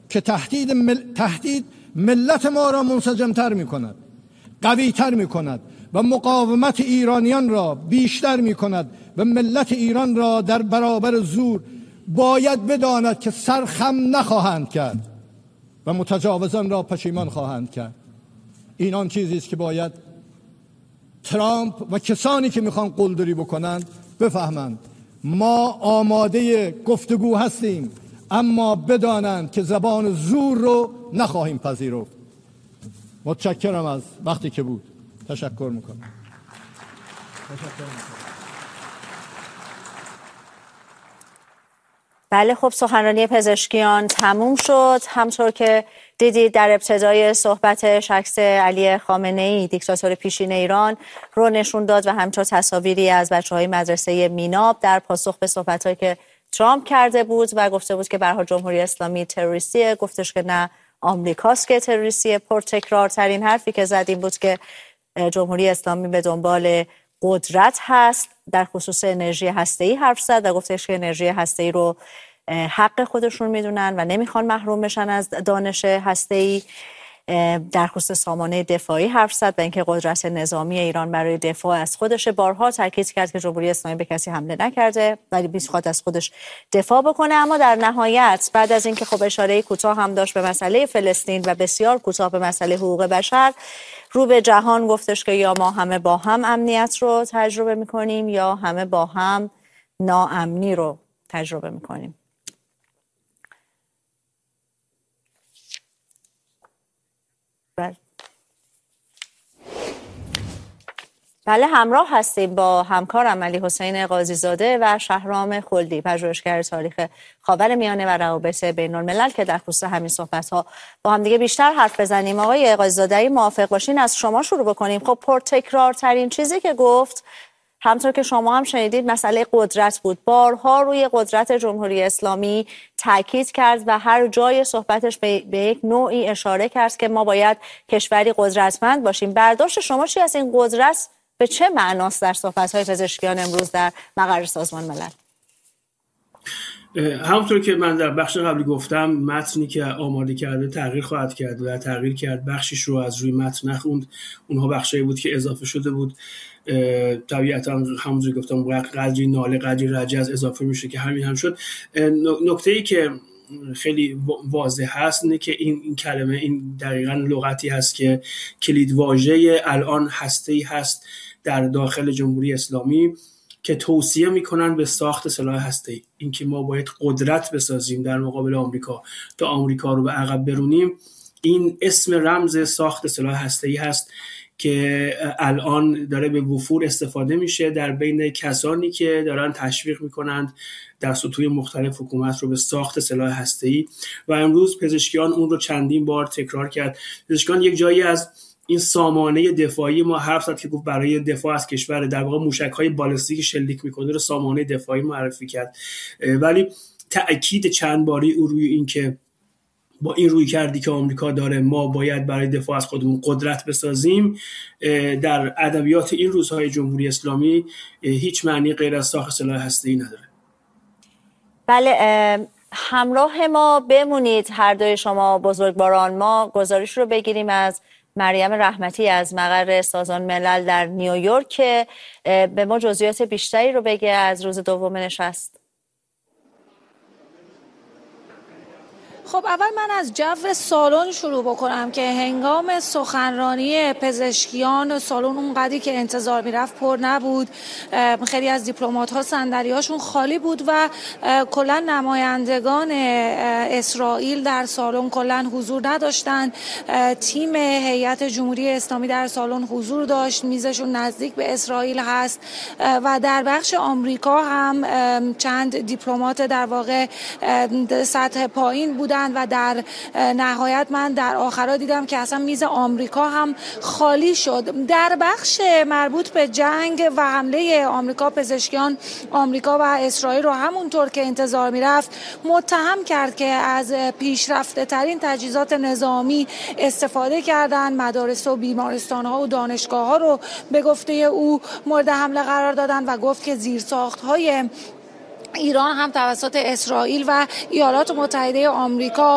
که تهدید ملت ما را منسجمتر می کند، قویتر می کند و مقاومت ایرانیان را بیشتر می کند و ملت ایران را در برابر زور باید بداند که سرخم نخواهند کرد و متجاوزان را پشیمان خواهند کرد. این آن چیزی است که باید ترامپ و کسانی که میخوان قلدری بکنند بفهمند. ما آماده گفتگو هستیم، اما بدانند که زبان زور رو نخواهیم پذیرفت. متشکرم از وقتی که بود. تشکر میکنم. بله، خب سخنرانی پزشکیان تموم شد. همطور که دیدید در ابتدای صحبتش عکس علی خامنه‌ای دیکتاتور پیشین ایران رو نشون داد و همینطور تصاویری از بچه‌های مدرسه میناب در پاسخ به صحبت‌هایی که ترامپ کرده بود و گفته بود که به هر حال جمهوری اسلامی تروریستیه. گفتش که نه، آمریکاست که تروریستیه. پرتکرارترین حرفی که زد این بود که جمهوری اسلامی به دنبال قدرت هست. در خصوص انرژی هسته‌ای حرف زد و گفتش که انرژی هسته‌ای رو حق خودشون میدونن و نمیخوان محروم بشن از دانش هسته‌ای. در خصوص سامانه دفاعی حرف زد و اینکه قدرت نظامی ایران برای دفاع از خودش. بارها تاکید کرد که جمهوری اسلامی به کسی حمله نکرده ولی میخواد از خودش دفاع بکنه. اما در نهایت بعد از اینکه خب اشاره کوتاه هم داشت به مسئله فلسطین و بسیار کوتاه به مسئله حقوق بشر، رو به جهان گفتش که یا ما همه با هم امنیت رو تجربه میکنیم یا همه با هم ناامنی رو تجربه میکنیم. بله، همراه هستیم با همکارم علی حسین قاضی زاده و شهرام خلدی، پژوهشگر تاریخ خاورمیانه و روابط بین الملل، که در خصوص همین صحبت‌ها با هم دیگه بیشتر حرف بزنیم. آقای قاضی زاده، موافق باشین از شما شروع بکنیم. خب پرتکرارترین چیزی که گفت، همطور که شما هم شنیدید، مسئله قدرت بود. بارها روی قدرت جمهوری اسلامی تاکید کرد و هر جای صحبتش به یک نوعی اشاره کرد که ما باید کشوری قدرتمند باشیم. برداشت شما چی از این قدرت به چه معناست در صحبت‌های پزشکیان امروز در مقر سازمان ملل؟ همونطور که من در بخش قبلی گفتم، متنی که آماده کرده تغییر خواهد کرد و تغییر کرد. بخشش رو از روی متن نخوند، اونها بخشایی بود که اضافه شده بود. طبیعتا همونجوری گفتم قدری ناله قدری رجز اضافه میشه که همین هم شد. نکته‌ای که خیلی واضح هست اینه که این کلمه، این دقیقاً لغتی هست که کلیدواژه الان هسته‌ای هست در داخل جمهوری اسلامی که توصیه میکنن به ساخت سلاح هسته‌ای. اینکه ما باید قدرت بسازیم در مقابل آمریکا تا آمریکا رو به عقب برونیم، این اسم رمز ساخت سلاح هسته‌ای هست که الان داره به وفور استفاده میشه در بین کسانی که دارن تشویق میکنند در سطوح مختلف حکومت رو به ساخت سلاح هسته‌ای. و امروز پزشکیان اون رو چندین بار تکرار کرد. پزشکیان یک جایی از این سامانه دفاعی ما حرف زد که گفت برای دفاع از کشور، در واقع موشک‌های بالستیک شلیک میکنه رو سامانه دفاعی معرفی کرد. ولی تأکید چند باری او روی این که با این روی کردی که آمریکا داره ما باید برای دفاع از خودمون قدرت بسازیم، در ادبیات این روزهای جمهوری اسلامی هیچ معنی غیر از ساخت سلاح هسته‌ای نداره. بله، همراه ما بمونید هر دوی شما بزرگواران. ما گزارش رو بگیریم از مریم رحمتی از مقر سازمان ملل در نیویورک که به ما جزئیات بیشتری رو بگه از روز دوم نشست. خب اول من از جو سالن شروع بکنم که هنگام سخنرانی پزشکیان سالن اونقدری که انتظار میرفت پر نبود. خیلی از دیپلمات‌ها صندلی‌هاشون خالی بود و کلا نمایندگان اسرائیل در سالن کلا حضور نداشتن. تیم هیئت جمهوری اسلامی در سالن حضور داشت، میزشون نزدیک به اسرائیل هست و در بخش آمریکا هم چند دیپلمات در واقع سطح پایین بودن و در نهایت من در آخرها دیدم که اصلا میز آمریکا هم خالی شد. در بخش مربوط به جنگ و حمله آمریکا، پزشکیان آمریکا و اسرائیل رو همونطور که انتظار میرفت متهم کرد که از پیشرفته ترین تجهیزات نظامی استفاده کردن. مدارس و بیمارستان ها و دانشگاه ها رو به گفته او مورد حمله قرار دادن و گفت که زیرساخت های ایران هم توسط اسرائیل و ایالات متحده آمریکا